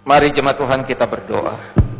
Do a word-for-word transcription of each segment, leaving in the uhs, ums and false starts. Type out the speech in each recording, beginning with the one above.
Mari jemaat Tuhan kita berdoa.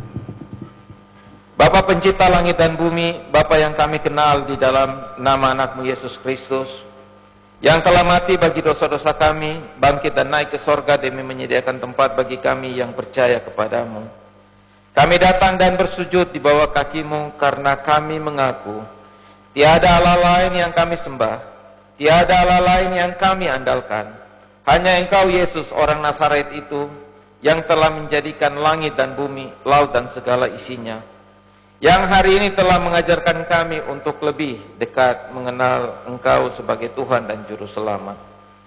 Bapa pencipta langit dan bumi, Bapa yang kami kenal di dalam nama anakmu Yesus Kristus, yang telah mati bagi dosa-dosa kami, bangkit dan naik ke sorga demi menyediakan tempat bagi kami yang percaya kepadamu. Kami datang dan bersujud di bawah kakimu karena kami mengaku tiada Allah lain yang kami sembah, tiada Allah lain yang kami andalkan. Hanya Engkau Yesus orang Nazaret itu yang telah menjadikan langit dan bumi, laut dan segala isinya, yang hari ini telah mengajarkan kami untuk lebih dekat mengenal Engkau sebagai Tuhan dan Juru Selamat.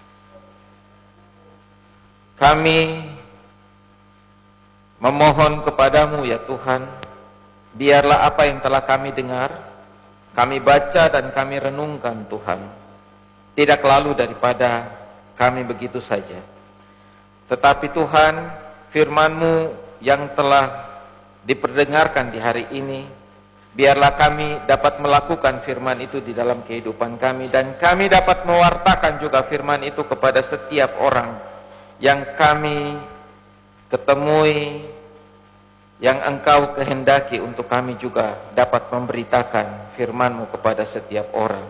Kami memohon kepadamu ya Tuhan, biarlah apa yang telah kami dengar, kami baca dan kami renungkan Tuhan, tidak lalu daripada kami begitu saja. Tetapi Tuhan, firman-Mu yang telah diperdengarkan di hari ini, biarlah kami dapat melakukan firman itu di dalam kehidupan kami, dan kami dapat mewartakan juga firman itu kepada setiap orang yang kami ketemui, yang Engkau kehendaki untuk kami juga dapat memberitakan firman-Mu kepada setiap orang.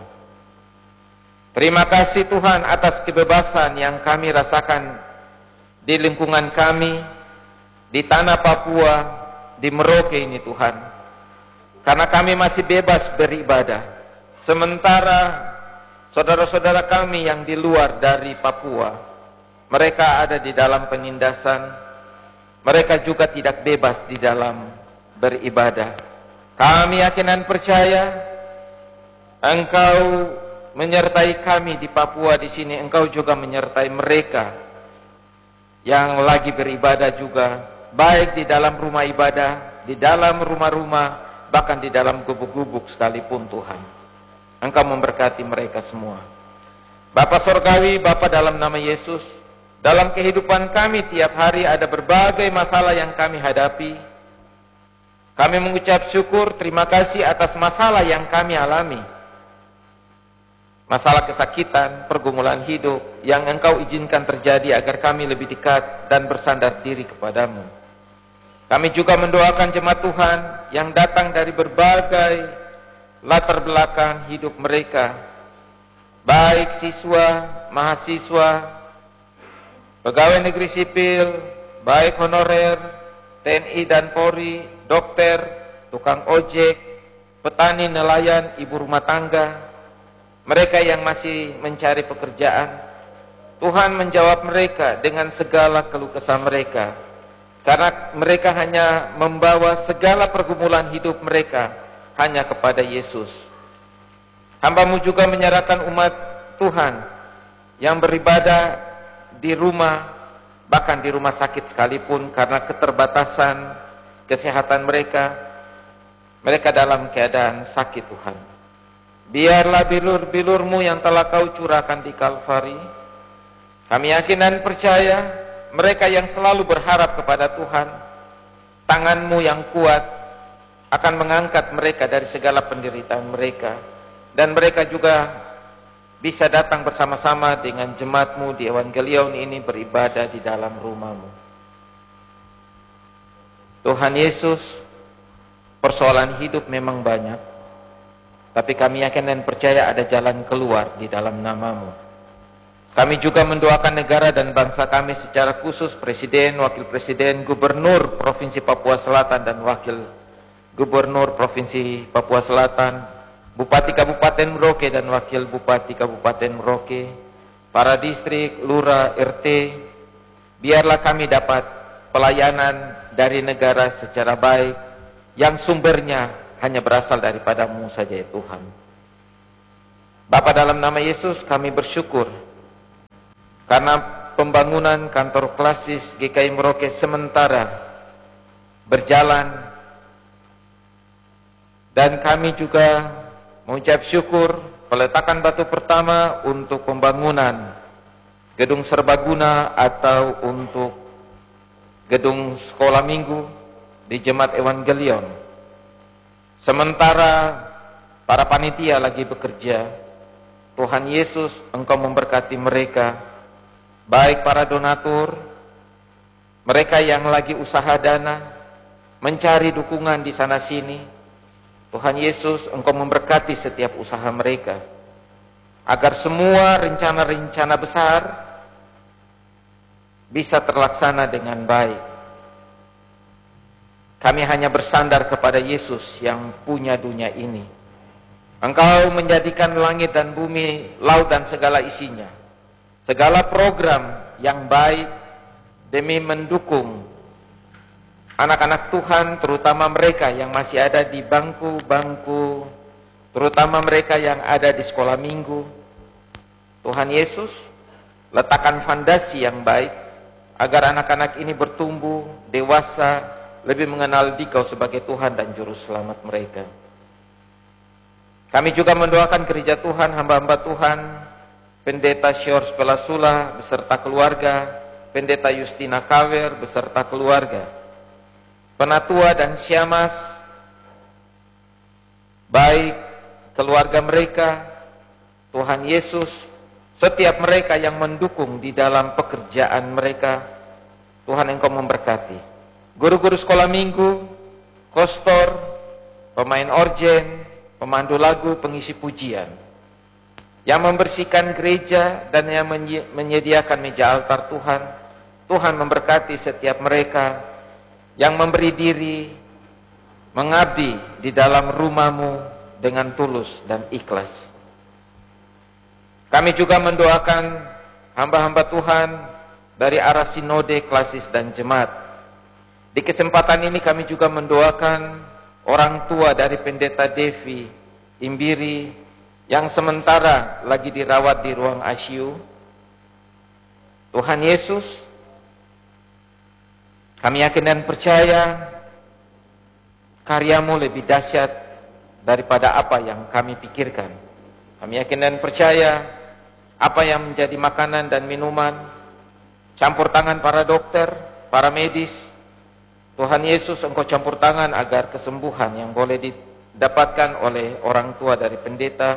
Terima kasih Tuhan atas kebebasan yang kami rasakan di lingkungan kami, di tanah Papua, di Merauke ini Tuhan. Karena kami masih bebas beribadah. Sementara saudara-saudara kami yang di luar dari Papua, mereka ada di dalam penindasan, mereka juga tidak bebas di dalam beribadah. Kami yakin dan percaya Engkau menyertai kami di Papua di sini, Engkau juga menyertai mereka yang lagi beribadah juga, baik di dalam rumah ibadah, di dalam rumah-rumah, bahkan di dalam gubuk-gubuk sekalipun Tuhan. Engkau memberkati mereka semua. Bapa Sorgawi, Bapa dalam nama Yesus, dalam kehidupan kami tiap hari ada berbagai masalah yang kami hadapi. Kami mengucap syukur, terima kasih atas masalah yang kami alami. Masalah kesakitan, pergumulan hidup yang Engkau izinkan terjadi agar kami lebih dekat dan bersandar diri kepadamu. Kami juga mendoakan jemaat Tuhan yang datang dari berbagai latar belakang hidup mereka, baik siswa, mahasiswa, pegawai negeri sipil, baik honorer, T N I dan Polri, dokter, tukang ojek, petani, nelayan, ibu rumah tangga, mereka yang masih mencari pekerjaan. Tuhan menjawab mereka dengan segala keluh kesah mereka, karena mereka hanya membawa segala pergumulan hidup mereka hanya kepada Yesus. Hamba-Mu juga menyerahkan umat Tuhan yang beribadah di rumah, bahkan di rumah sakit sekalipun, karena keterbatasan kesehatan mereka, mereka dalam keadaan sakit Tuhan. Biarlah bilur-bilur-Mu yang telah Kau curahkan di Kalvari, kami yakin dan percaya mereka yang selalu berharap kepada Tuhan, tangan-Mu yang kuat akan mengangkat mereka dari segala penderitaan mereka, dan mereka juga bisa datang bersama-sama dengan jemaat-Mu di Evangelion ini beribadah di dalam rumah-Mu. Tuhan Yesus, persoalan hidup memang banyak, tapi kami yakin dan percaya ada jalan keluar di dalam nama-Mu. Kami juga mendoakan negara dan bangsa kami secara khusus, Presiden, Wakil Presiden, Gubernur Provinsi Papua Selatan dan Wakil Gubernur Provinsi Papua Selatan, Bupati Kabupaten Merauke dan Wakil Bupati Kabupaten Merauke, para distrik, lurah, R T. Biarlah kami dapat pelayanan dari negara secara baik, yang sumbernya hanya berasal daripada-Mu saja ya Tuhan. Bapa dalam nama Yesus, kami bersyukur karena pembangunan kantor klasis G K I Merauke sementara berjalan, dan kami juga mengucap syukur peletakan batu pertama untuk pembangunan gedung serbaguna atau untuk gedung sekolah minggu di Jemaat Evangelion. Sementara para panitia lagi bekerja, Tuhan Yesus, Engkau memberkati mereka, baik para donatur, mereka yang lagi usaha dana, mencari dukungan di sana sini. Tuhan Yesus, Engkau memberkati setiap usaha mereka, agar semua rencana-rencana besar bisa terlaksana dengan baik. Kami hanya bersandar kepada Yesus yang punya dunia ini. Engkau menjadikan langit dan bumi, laut dan segala isinya, segala program yang baik demi mendukung anak-anak Tuhan, terutama mereka yang masih ada di bangku-bangku, terutama mereka yang ada di sekolah minggu. Tuhan Yesus, letakkan fondasi yang baik agar anak-anak ini bertumbuh dewasa, lebih mengenal Dikau sebagai Tuhan dan Juru Selamat mereka. Kami juga mendoakan gereja Tuhan, hamba-hamba Tuhan, Pendeta Syors Pelasula beserta keluarga, Pendeta Justina Kawer beserta keluarga, penatua dan syamas, baik keluarga mereka, Tuhan Yesus, setiap mereka yang mendukung di dalam pekerjaan mereka, Tuhan Engkau memberkati. Guru-guru sekolah minggu, kostor, pemain orgen, pemandu lagu, pengisi pujian, yang membersihkan gereja dan yang menyediakan meja altar Tuhan, Tuhan memberkati setiap mereka yang memberi diri, mengabdi di dalam rumah-Mu dengan tulus dan ikhlas. Kami juga mendoakan hamba-hamba Tuhan dari arah sinode, klasis dan jemaat. Di kesempatan ini kami juga mendoakan orang tua dari Pendeta Devi Imbiri yang sementara lagi dirawat di ruang I C U. Tuhan Yesus, kami yakin dan percaya karya-Mu lebih dahsyat daripada apa yang kami pikirkan. Kami yakin dan percaya apa yang menjadi makanan dan minuman, campur tangan para dokter, para medis, Tuhan Yesus, Engkau campur tangan agar kesembuhan yang boleh didapatkan oleh orang tua dari pendeta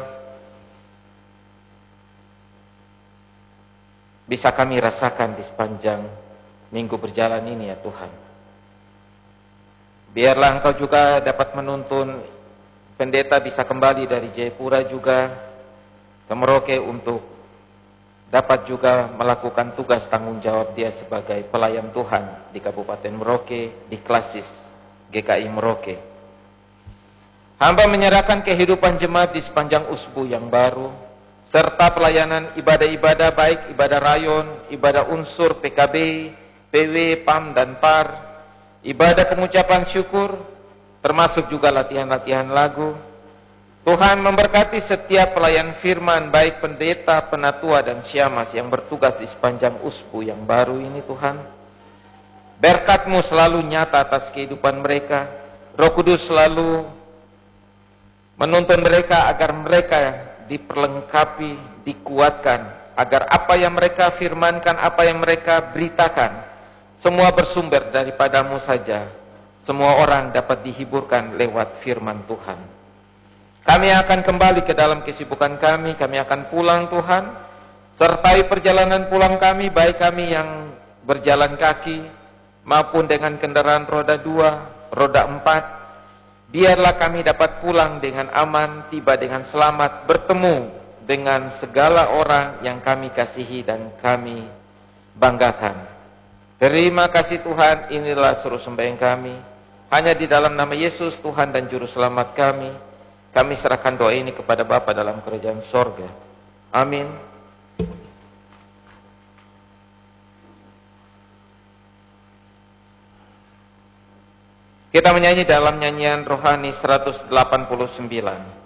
bisa kami rasakan di sepanjang minggu berjalan ini ya Tuhan. Biarlah Engkau juga dapat menuntun pendeta bisa kembali dari Jayapura juga ke Merauke untuk dapat juga melakukan tugas tanggung jawab dia sebagai pelayan Tuhan di Kabupaten Merauke, di klasis G K I Merauke. Hamba menyerahkan kehidupan jemaat di sepanjang usbu yang baru, serta pelayanan ibadah-ibadah baik ibadah rayon, ibadah unsur P K B, P W, P A M dan P A R, ibadah pengucapan syukur, termasuk juga latihan-latihan lagu. Tuhan memberkati setiap pelayan firman, baik pendeta, penatua, dan syamas yang bertugas di sepanjang usbu yang baru ini Tuhan. Berkat-Mu selalu nyata atas kehidupan mereka. Roh Kudus selalu menuntun mereka agar mereka diperlengkapi, dikuatkan, agar apa yang mereka firmankan, apa yang mereka beritakan, semua bersumber daripada-Mu saja. Semua orang dapat dihiburkan lewat firman Tuhan. Kami akan kembali ke dalam kesibukan kami, kami akan pulang Tuhan. Sertai perjalanan pulang kami, baik kami yang berjalan kaki, maupun dengan kendaraan roda dua, roda empat. Biarlah kami dapat pulang dengan aman, tiba dengan selamat, bertemu dengan segala orang yang kami kasihi dan kami banggakan. Terima kasih Tuhan, inilah seru sembahyang kami. Hanya di dalam nama Yesus, Tuhan dan Juru Selamat kami. Kami serahkan doa ini kepada Bapa dalam kerajaan sorga. Amin. Kita menyanyi dalam nyanyian rohani seratus delapan puluh sembilan.